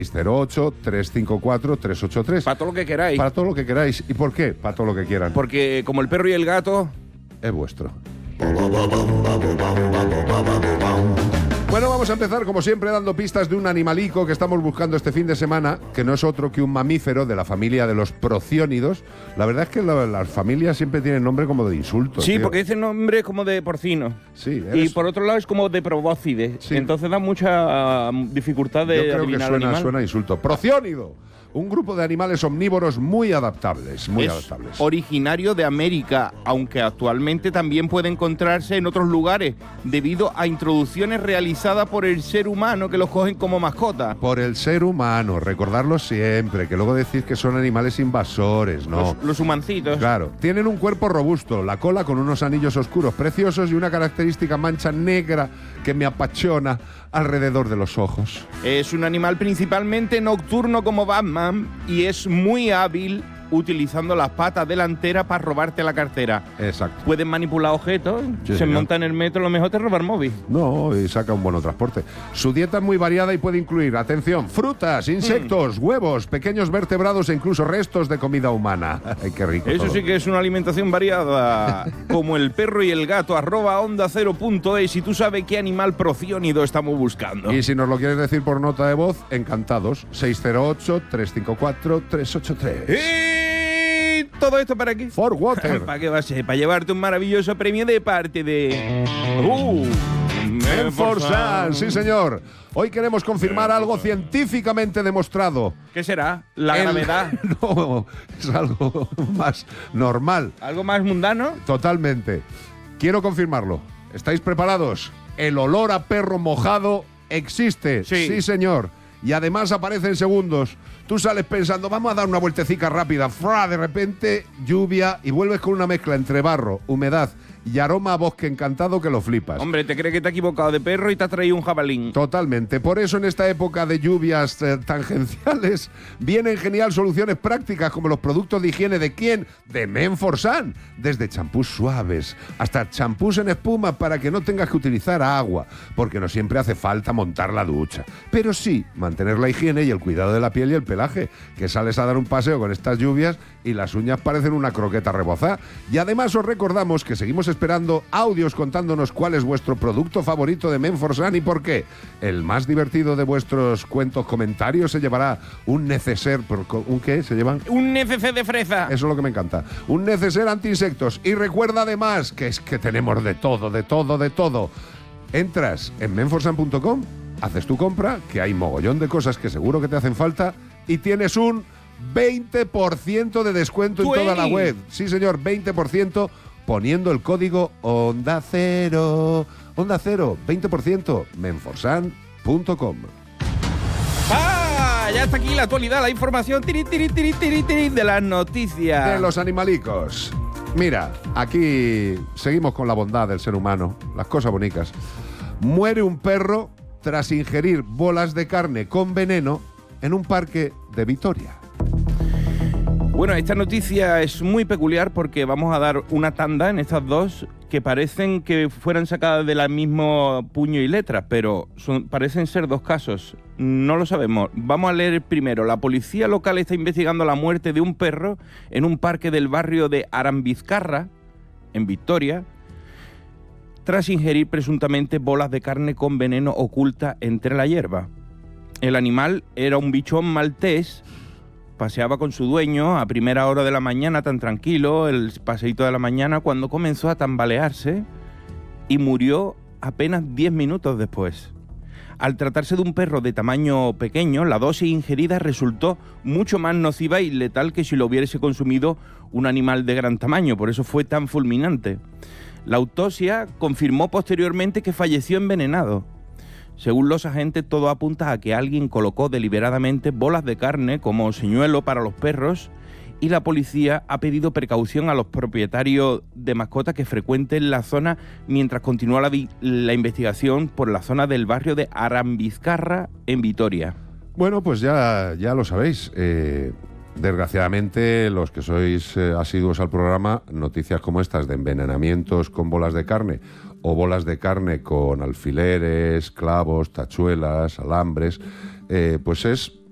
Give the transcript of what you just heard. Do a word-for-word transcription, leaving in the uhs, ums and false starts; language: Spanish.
seis cero ocho, tres cinco cuatro, tres ocho tres. Para todo lo que queráis. Para todo lo que queráis. ¿Y por qué? Para todo lo que quieran. Porque como el perro y el gato... Es vuestro. Bueno, vamos a empezar como siempre dando pistas de un animalico que estamos buscando este fin de semana, que no es otro que un mamífero de la familia de los prociónidos. La verdad es que la, las familias siempre tienen nombre como de insultos. Sí, tío. porque ese nombre es como de porcino. Sí, Y eres... por otro lado es como de probóscide. Sí. Entonces da mucha uh, dificultad de Yo creo que adivinar el suena, animal. suena a insulto. Prociónido. Un grupo de animales omnívoros muy adaptables, muy es adaptables. originario de América, aunque actualmente también puede encontrarse en otros lugares, debido a introducciones realizadas por el ser humano que los cogen como mascota. Por el ser humano, recordarlo siempre, que luego decís que son animales invasores, ¿no? Los, los humancitos. Claro, tienen un cuerpo robusto, la cola con unos anillos oscuros preciosos y una característica mancha negra que me apachona alrededor de los ojos. Es un animal principalmente nocturno como Batman y es muy hábil utilizando las patas delanteras para robarte la cartera. Exacto. Pueden manipular objetos, Sí, se señor. monta en el metro, lo mejor te robar móvil. No, y saca un buen transporte. Su dieta es muy variada y puede incluir, atención, frutas, insectos, mm. huevos, pequeños vertebrados e incluso restos de comida humana. Ay, qué rico. Eso todo. sí que es una alimentación variada, como el perro y el gato, arroba onda cero punto es, y tú sabes qué animal prociónido estamos buscando. Y si nos lo quieres decir por nota de voz, encantados. seis cero ocho, tres cinco cuatro, tres ocho tres. Y todo esto para aquí. For Water. ¿Para qué va a ser? Para llevarte un maravilloso premio de parte de... Uh, Menforsan, sí señor. Hoy queremos confirmar algo científicamente demostrado. ¿Qué será? La El- gravedad. No, es algo más normal. ¿Algo más mundano? Totalmente. Quiero confirmarlo. ¿Estáis preparados? El olor a perro mojado existe. Sí. Señor. Y además aparece en segundos. Tú sales pensando, vamos a dar una vueltecica rápida. ¡Fra! De repente, lluvia y vuelves con una mezcla entre barro, humedad y aroma a bosque encantado que lo flipas. Hombre, te crees que te has equivocado de perro y te has traído un jabalín. Totalmente. Por eso en esta época de lluvias eh, tangenciales vienen genial soluciones prácticas como los productos de higiene de quién? De Menforsan. Desde champús suaves hasta champús en espuma para que no tengas que utilizar agua, porque no siempre hace falta montar la ducha. Pero sí mantener la higiene y el cuidado de la piel y el pelaje, que sales a dar un paseo con estas lluvias y las uñas parecen una croqueta rebozada. Y además os recordamos que seguimos esperando audios contándonos cuál es vuestro producto favorito de Menforsan y por qué. El más divertido de vuestros cuentos comentarios se llevará un neceser. ¿Un qué? ¿Se llevan? Un N F C de fresa. Eso es lo que me encanta. Un neceser anti-insectos. Y recuerda además que es que tenemos de todo, de todo, de todo. Entras en menforsan punto com, haces tu compra, que hay mogollón de cosas que seguro que te hacen falta, y tienes un veinte por ciento de descuento en toda la web. Sí, señor, veinte por ciento poniendo el código Onda Cero. Onda Cero, veinte por ciento, menforsan punto com. ¡Ah! Ya está aquí la actualidad, la información tiri, tiri, tiri, tiri, tiri, de las noticias. De los animalicos. Mira, aquí seguimos con la bondad del ser humano, las cosas bonitas. Muere un perro tras ingerir bolas de carne con veneno en un parque de Vitoria. Bueno, esta noticia es muy peculiar porque vamos a dar una tanda en estas dos que parecen que fueran sacadas de la mismo puño y letra, pero son, parecen ser dos casos. No lo sabemos. Vamos a leer primero. La policía local está investigando la muerte de un perro en un parque del barrio de Arambizkarra, en Vitoria, tras ingerir presuntamente bolas de carne con veneno oculta entre la hierba. El animal era un bichón maltés. Paseaba con su dueño a primera hora de la mañana, tan tranquilo, el paseíto de la mañana, cuando comenzó a tambalearse y murió apenas diez minutos después. Al tratarse de un perro de tamaño pequeño, la dosis ingerida resultó mucho más nociva y letal que si lo hubiese consumido un animal de gran tamaño, por eso fue tan fulminante. La autopsia confirmó posteriormente que falleció envenenado. Según los agentes, todo apunta a que alguien colocó deliberadamente bolas de carne como señuelo para los perros y la policía ha pedido precaución a los propietarios de mascotas que frecuenten la zona mientras continúa la, vi- la investigación por la zona del barrio de Arambizkarra en Vitoria. Bueno, pues ya, ya lo sabéis. Eh, desgraciadamente, los que sois eh, asiduos al programa, noticias como estas de envenenamientos con bolas de carne o bolas de carne con alfileres, clavos, tachuelas, alambres, eh, pues es